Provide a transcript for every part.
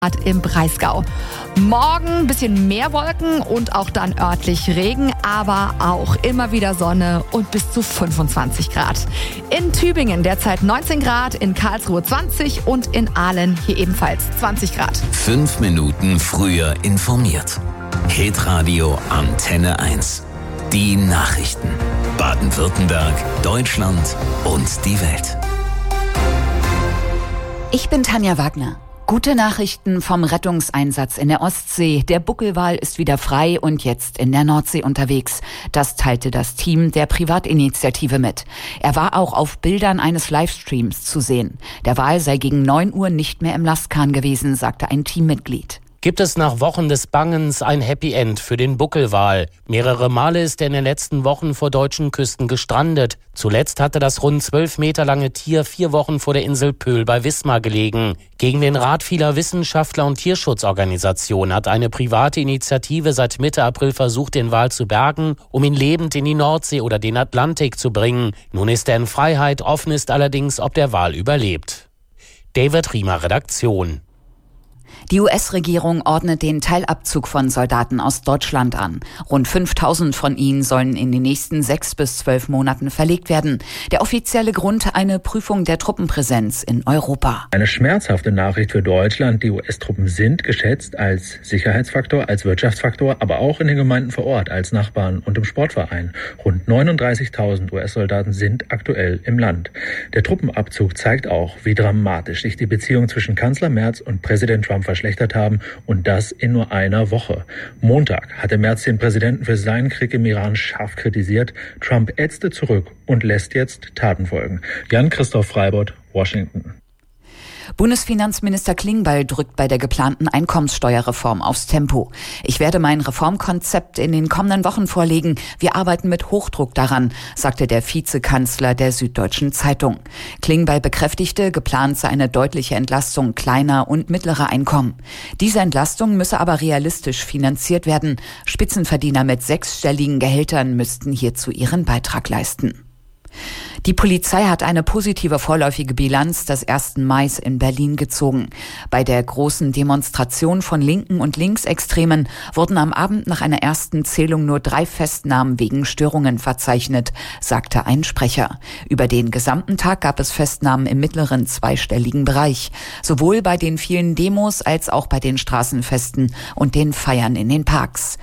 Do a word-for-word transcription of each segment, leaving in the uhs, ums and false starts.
im Breisgau. Morgen ein bisschen mehr Wolken und auch dann örtlich Regen, aber auch immer wieder Sonne und bis zu fünfundzwanzig Grad. In Tübingen derzeit neunzehn Grad, in Karlsruhe zwanzig und in Aalen hier ebenfalls zwanzig Grad. Fünf Minuten früher informiert. Hitradio Antenne eins. Die Nachrichten. Baden-Württemberg, Deutschland und die Welt. Ich bin Tanja Wagner. Gute Nachrichten vom Rettungseinsatz in der Ostsee. Der Buckelwal ist wieder frei und jetzt in der Nordsee unterwegs. Das teilte das Team der Privatinitiative mit. Er war auch auf Bildern eines Livestreams zu sehen. Der Wal sei gegen neun Uhr nicht mehr im Lastkahn gewesen, sagte ein Teammitglied. Gibt es nach Wochen des Bangens ein Happy End für den Buckelwal. Mehrere Male ist er in den letzten Wochen vor deutschen Küsten gestrandet. Zuletzt hatte das rund zwölf Meter lange Tier vier Wochen vor der Insel Pöhl bei Wismar gelegen. Gegen den Rat vieler Wissenschaftler und Tierschutzorganisationen hat eine private Initiative seit Mitte April versucht, den Wal zu bergen, um ihn lebend in die Nordsee oder den Atlantik zu bringen. Nun ist er in Freiheit, offen ist allerdings, ob der Wal überlebt. David Riemer, Redaktion. Die U S-Regierung ordnet den Teilabzug von Soldaten aus Deutschland an. Rund fünftausend von ihnen sollen in den nächsten sechs bis zwölf Monaten verlegt werden. Der offizielle Grund: eine Prüfung der Truppenpräsenz in Europa. Eine schmerzhafte Nachricht für Deutschland. Die U S-Truppen sind geschätzt als Sicherheitsfaktor, als Wirtschaftsfaktor, aber auch in den Gemeinden vor Ort, als Nachbarn und im Sportverein. Rund neununddreißigtausend U S-Soldaten sind aktuell im Land. Der Truppenabzug zeigt auch, wie dramatisch sich die Beziehung zwischen Kanzler Merz und Präsident Trump verschlechtert haben, und das in nur einer Woche. Montag hatte Merz den Präsidenten für seinen Krieg im Iran scharf kritisiert. Trump ätzte zurück und lässt jetzt Taten folgen. Jan-Christoph Freibott, Washington. Bundesfinanzminister Klingbeil drückt bei der geplanten Einkommenssteuerreform aufs Tempo. Ich werde mein Reformkonzept in den kommenden Wochen vorlegen. Wir arbeiten mit Hochdruck daran, sagte der Vizekanzler der Süddeutschen Zeitung. Klingbeil bekräftigte, geplant sei eine deutliche Entlastung kleiner und mittlerer Einkommen. Diese Entlastung müsse aber realistisch finanziert werden. Spitzenverdiener mit sechsstelligen Gehältern müssten hierzu ihren Beitrag leisten. Die Polizei hat eine positive vorläufige Bilanz des ersten Mai in Berlin gezogen. Bei der großen Demonstration von Linken und Linksextremen wurden am Abend nach einer ersten Zählung nur drei Festnahmen wegen Störungen verzeichnet, sagte ein Sprecher. Über den gesamten Tag gab es Festnahmen im mittleren zweistelligen Bereich, sowohl bei den vielen Demos als auch bei den Straßenfesten und den Feiern in den Parks.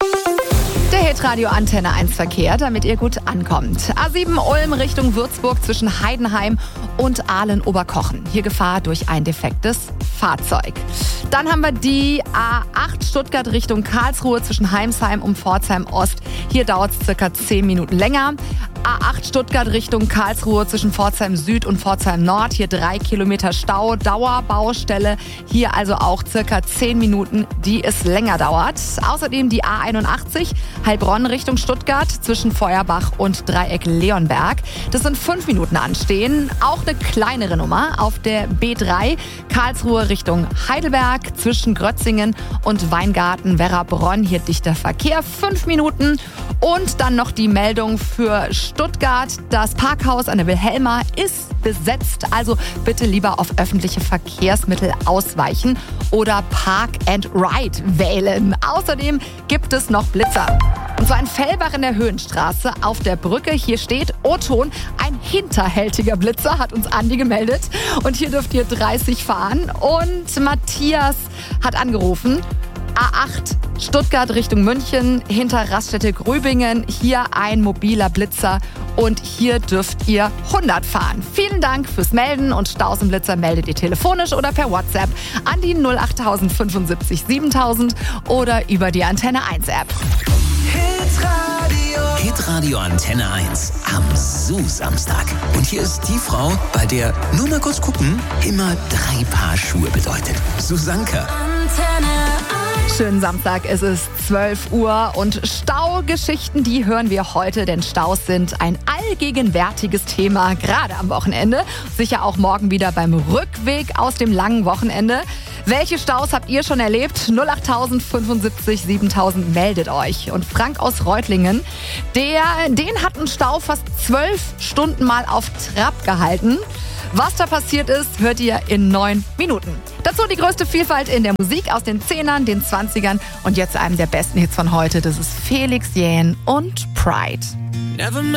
Der Hitradio Antenne eins Verkehr, damit ihr gut ankommt. A sieben Ulm Richtung Würzburg zwischen Heidenheim und Aalen-Oberkochen. Hier Gefahr durch ein defektes Fahrzeug. Dann haben wir die A acht Stuttgart Richtung Karlsruhe zwischen Heimsheim und Pforzheim Ost. Hier dauert es circa zehn Minuten länger. A acht Stuttgart Richtung Karlsruhe zwischen Pforzheim Süd und Pforzheim Nord. Hier drei Kilometer Stau, Dauerbaustelle. Hier also auch circa zehn Minuten, die es länger dauert. Außerdem die A einundachtzig Heilbronn Richtung Stuttgart zwischen Feuerbach und Dreieck Leonberg. Das sind fünf Minuten anstehen. Auch eine kleinere Nummer auf der B drei Karlsruhe Richtung Heidelberg zwischen Grötzingen und Weingarten Werra-Bronn. Hier dichter Verkehr, fünf Minuten. Und dann noch die Meldung für Stuttgart. Das Parkhaus an der Wilhelma ist besetzt. Also bitte lieber auf öffentliche Verkehrsmittel ausweichen oder Park and Ride wählen. Außerdem gibt es noch Blitzer. Und zwar in Fellbach in der Höhenstraße auf der Brücke. Hier steht O-Ton, ein hinterhältiger Blitzer, hat uns Andi gemeldet. Und hier dürft ihr dreißig fahren. Und Matthias hat angerufen. A acht Stuttgart Richtung München hinter Raststätte Gröbingen. Hier ein mobiler Blitzer und hier dürft ihr hundert fahren. Vielen Dank fürs Melden und Staus und Blitzer meldet ihr telefonisch oder per WhatsApp an die null acht fünfundsiebzig siebentausend oder über die Antenne eins App. Hitradio. Hitradio Antenne eins am Su-Samstag. Und hier ist die Frau, bei der, nur mal kurz gucken, immer drei Paar Schuhe bedeutet. Susanka. Antenne eins. Schönen Samstag, es ist zwölf Uhr und Staugeschichten, die hören wir heute, denn Staus sind ein allgegenwärtiges Thema, gerade am Wochenende. Sicher auch morgen wieder beim Rückweg aus dem langen Wochenende. Welche Staus habt ihr schon erlebt? null acht fünfundsiebzig siebentausend meldet euch. Und Frank aus Reutlingen, der, den hat ein Stau fast zwölf Stunden mal auf Trab gehalten. Was da passiert ist, hört ihr in neun Minuten. Dazu die größte Vielfalt in der Musik aus den Zehnern, den Zwanzigern und jetzt einem der besten Hits von heute. Das ist Felix Jähn und Pride. Never